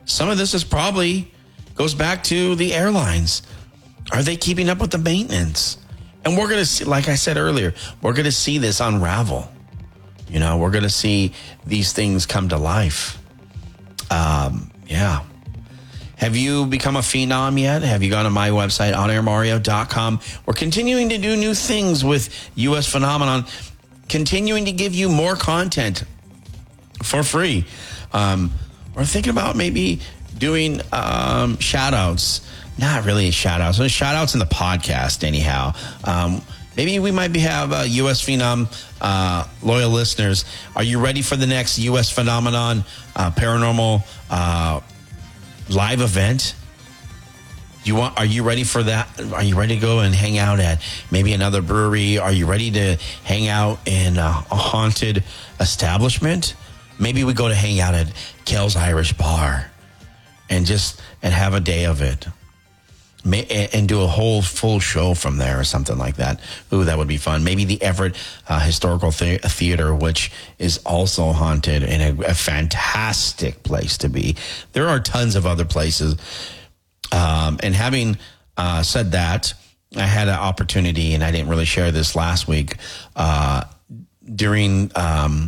some of this is probably goes back to the airlines. Are they keeping up with the maintenance? And we're going to see, like I said earlier, we're going to see this unravel. You know, we're going to see these things come to life. Yeah. Have you become a phenom yet? Have you gone to my website, onairmario.com? We're continuing to do new things with U.S. Phenomenon, continuing to give you more content for free. We're thinking about maybe doing shout-outs. Not really shout-outs. So shout-outs in the podcast, anyhow. Maybe we might have U.S. Phenom loyal listeners. Are you ready for the next U.S. Phenomenon paranormal live event? Are you ready for that? Are you ready to go and hang out at maybe another brewery? Are you ready to hang out in a haunted establishment? Maybe we go to hang out at Kel's Irish Bar and have a day of it. And do a whole full show from there or something like that. Ooh, that would be fun. Maybe the Everett Historical Theater, which is also haunted and a fantastic place to be. There are tons of other places. And having said that, I had an opportunity, and I didn't really share this last week, during, I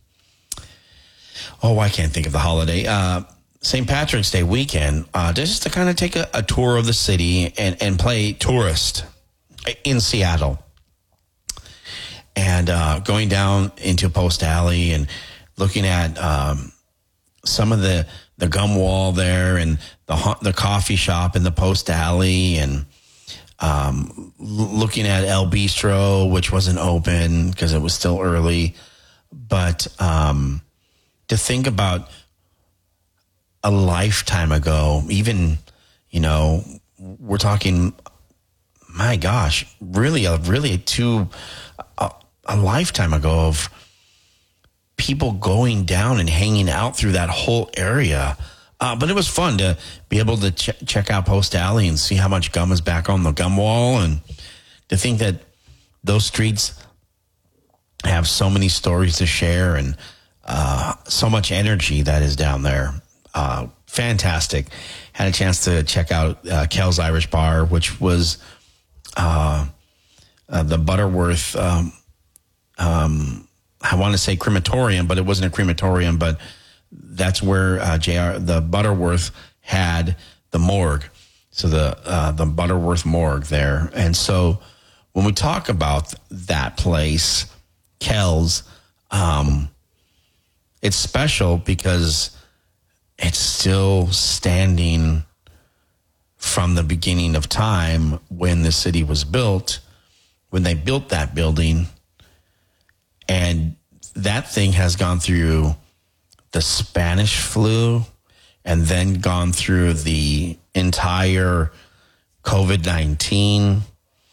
can't think of the holiday, St. Patrick's Day weekend, just to kind of take a tour of the city and play tourist in Seattle. And going down into Post Alley and looking at some of the gum wall there and the coffee shop in the Post Alley, and looking at El Bistro, which wasn't open because it was still early. But to think about a lifetime ago, even, we're talking, my gosh, really a lifetime ago of people going down and hanging out through that whole area. But it was fun to be able to check out Post Alley and see how much gum is back on the gum wall, and to think that those streets have so many stories to share and so much energy that is down there. Fantastic. Had a chance to check out Kel's Irish Bar, which was the Butterworth, I want to say crematorium, but it wasn't a crematorium, but that's where the Butterworth had the morgue. So the Butterworth morgue there. And so when we talk about that place, Kel's, it's special because it's still standing from the beginning of time when the city was built, when they built that building. And that thing has gone through the Spanish flu and then gone through the entire COVID-19.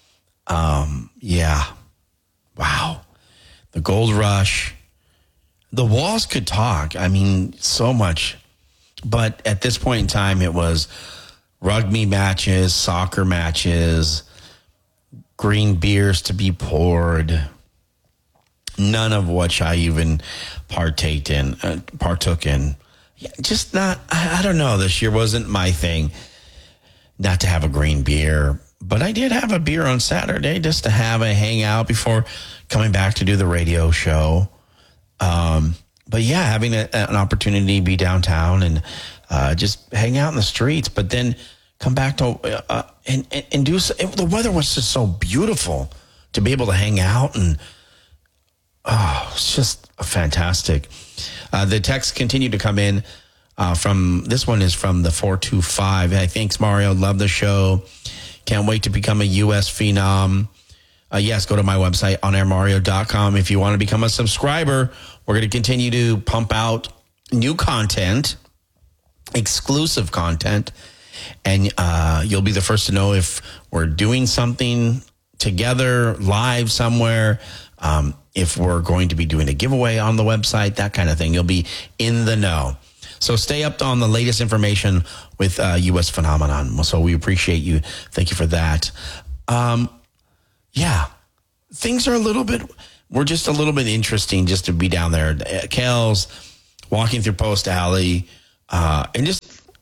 Yeah. Wow. The gold rush. The walls could talk. I mean, so much. But at this point in time, it was rugby matches, soccer matches, green beers to be poured, none of which I even partook in. Just not, I don't know, this year wasn't my thing not to have a green beer. But I did have a beer on Saturday just to have a hangout before coming back to do the radio show. But yeah, having an opportunity to be downtown and just hang out in the streets, but then come back to and do. The weather was just so beautiful to be able to hang out, and it's just fantastic. The texts continue to come in. From this one is from the 425. Hey, thanks, Mario. Love the show. Can't wait to become a U.S. Phenom. Yes, go to my website, onairmario.com. If you want to become a subscriber, we're going to continue to pump out new content, exclusive content, and you'll be the first to know if we're doing something together live somewhere, if we're going to be doing a giveaway on the website, that kind of thing. You'll be in the know. So stay up on the latest information with U.S. Phenomenon. So we appreciate you. Thank you for that. Yeah, things are we're just a little bit interesting just to be down there at Kel's, walking through Post Alley, and just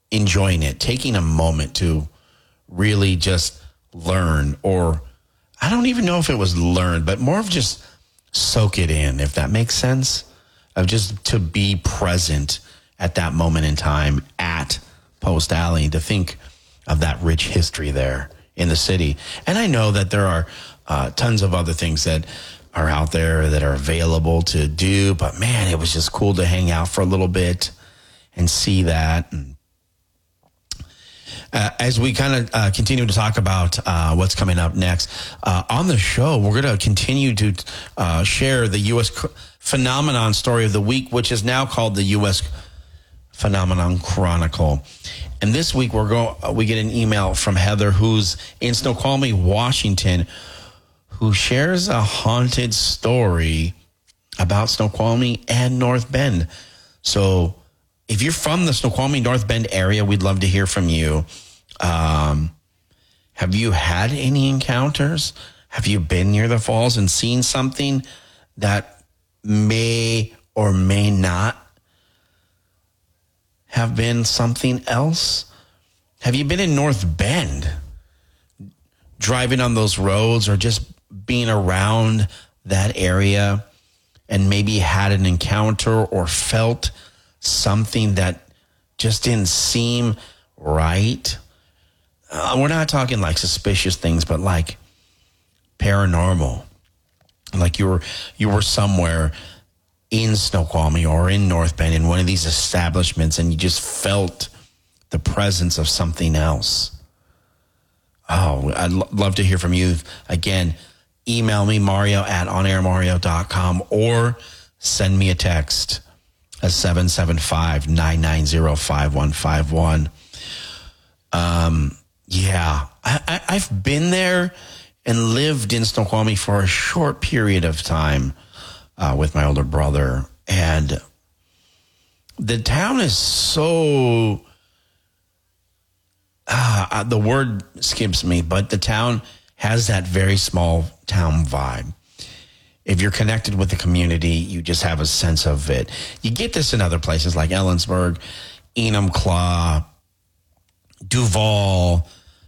enjoying it, taking a moment to really just learn, or I don't even know if it was learn, but more of just soak it in, if that makes sense, of just to be present at that moment in time at Post Alley, to think of that rich history there in the city. And I know that there are tons of other things that are out there that are available to do, but man, it was just cool to hang out for a little bit and see that. And as we kind of continue to talk about what's coming up next on the show, we're going to continue to share the U.S. Phenomenon Story of the Week, which is now called the U.S. Phenomenon Chronicle. And this week we get an email from Heather, who's in Snoqualmie, Washington, who shares a haunted story about Snoqualmie and North Bend. So if you're from the Snoqualmie, North Bend area, we'd love to hear from you. Have you had any encounters? Have you been near the falls and seen something that may or may not have been something else? Have you been in North Bend, driving on those roads or just being around that area and maybe had an encounter or felt something that just didn't seem right? We're not talking like suspicious things, but like paranormal. Like you were somewhere in Snoqualmie or in North Bend in one of these establishments and you just felt the presence of something else. Oh, I'd love to hear from you. Again, email me, mario@onairmario.com, or send me a text at 775-990-5151. Yeah, I've been there and lived in Snoqualmie for a short period of time with my older brother. And the town is so, the word skips me, but the town has that very small town vibe. If you're connected with the community, you just have a sense of it. You get this in other places like Ellensburg, Enumclaw, Duval,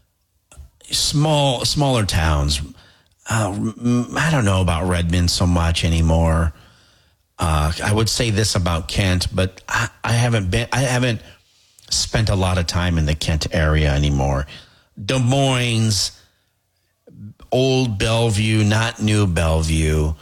smaller towns. I don't know about Redmond so much anymore. I would say this about Kent, but I haven't spent a lot of time in the Kent area anymore. Des Moines, Old Bellevue, not New Bellevue.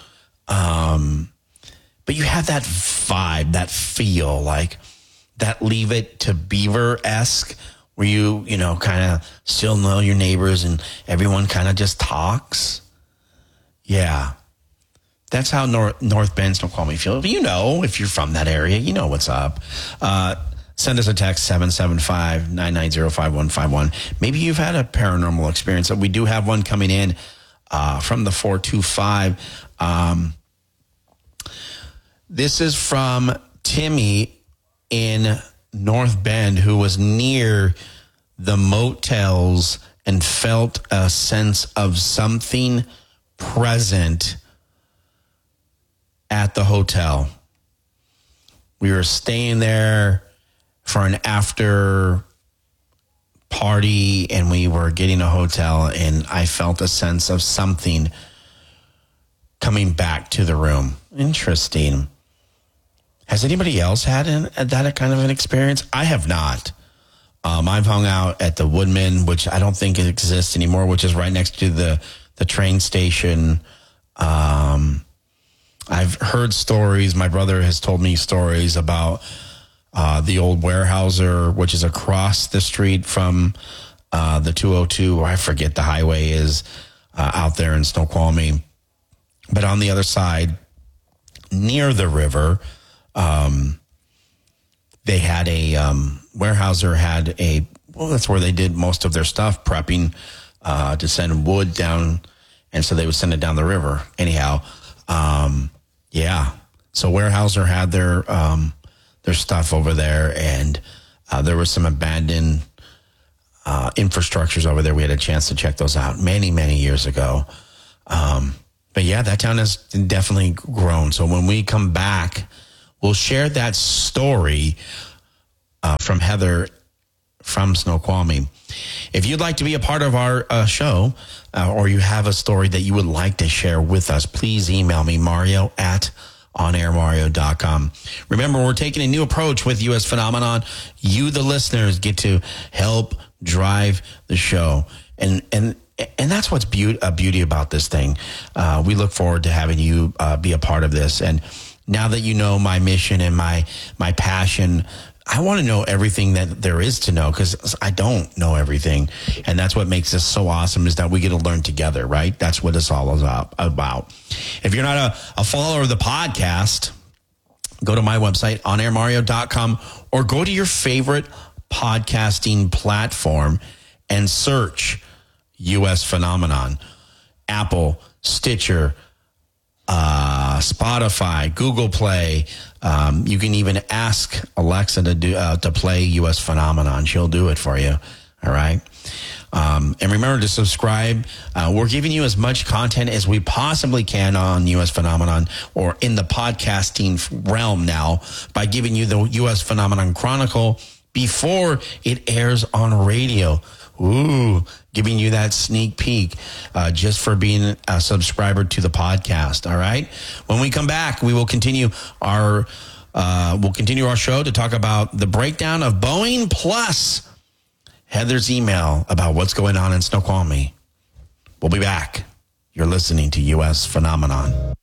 But you have that vibe, that feel, like that Leave It to Beaver-esque, where you kind of still know your neighbors and everyone kind of just talks. Yeah. That's how North Bend, Snoqualmie feel. If you're from that area, you know what's up. Send us a text, 775-990-5151. Maybe you've had a paranormal experience. We do have one coming in from the 425. This is from Timmy in North Bend, who was near the motels and felt a sense of something present at the hotel. We were staying there for an after party and we were getting a hotel, and I felt a sense of something coming back to the room. Interesting. Has anybody else had that kind of an experience? I have not. I've hung out at the Woodman, which I don't think it exists anymore, which is right next to the train station. I've heard stories. My brother has told me stories about the old Weyerhaeuser, which is across the street from the 202, or I forget the highway is, out there in Snoqualmie. But on the other side, near the river, they had Weyerhaeuser had that's where they did most of their stuff, prepping to send wood down, and so they would send it down the river. Anyhow, yeah. So Weyerhaeuser had their stuff over there, and there was some abandoned infrastructures over there. We had a chance to check those out many, many years ago. But yeah, that town has definitely grown. So when we come back, we'll share that story from Heather from Snoqualmie. If you'd like to be a part of our show, or you have a story that you would like to share with us, please email me, mario@onairmario.com. Remember, we're taking a new approach with U.S. Phenomenon. You, the listeners, get to help drive the show. And that's what's beauty about this thing. We look forward to having you be a part of this. And now that you know my mission and my passion, I want to know everything that there is to know, because I don't know everything. And that's what makes this so awesome, is that we get to learn together, right? That's what it's all about. If you're not a follower of the podcast, go to my website, onairmario.com, or go to your favorite podcasting platform and search U.S. Phenomenon. Apple, Stitcher, Spotify, Google Play. You can even ask Alexa to play U.S. Phenomenon. She'll do it for you. All right. And remember to subscribe. We're giving you as much content as we possibly can on U.S. Phenomenon, or in the podcasting realm now, by giving you the U.S. Phenomenon Chronicle before it airs on radio. Ooh, giving you that sneak peek just for being a subscriber to the podcast. All right. When we come back, we will continue our show to talk about the breakdown of Boeing, plus Heather's email about what's going on in Snoqualmie. We'll be back. You're listening to U.S. Phenomenon.